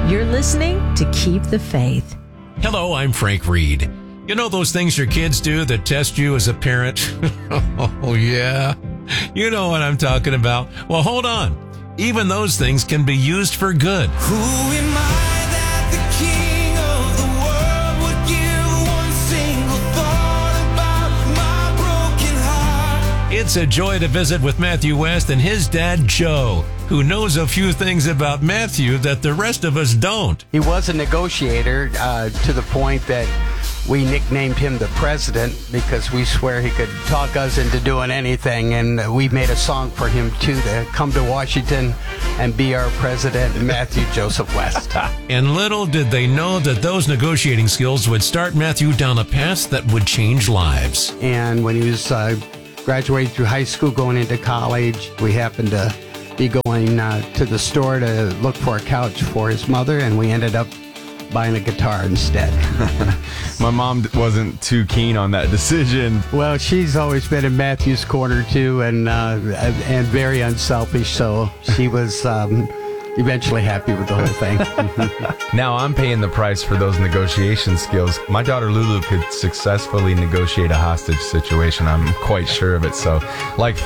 You're listening to Keep the Faith. Hello, I'm Frank Reed. You know those things your kids do that test you as a parent? Oh, yeah. You know what I'm talking about. Well, hold on. Even those things can be used for good. Who am I that the king of the world would give one single thought about my broken heart? It's a joy to visit with Matthew West and his dad, Joe, who knows a few things about Matthew that the rest of us don't. He was a negotiator to the point that we nicknamed him the president because we swear he could talk us into doing anything, and we made a song for him too to come to Washington and be our president, Matthew Joseph West. And little did they know that those negotiating skills would start Matthew down a path that would change lives. And when he was graduating through high school, going into college, we happened to be going to the store to look for a couch for his mother, and we ended up buying a guitar instead. My mom wasn't too keen on that decision. Well, she's always been in Matthew's corner too, and very unselfish, so she was eventually happy with the whole thing. Now I'm paying the price for those negotiation skills. My daughter Lulu could successfully negotiate a hostage situation. I'm quite sure of it. So, like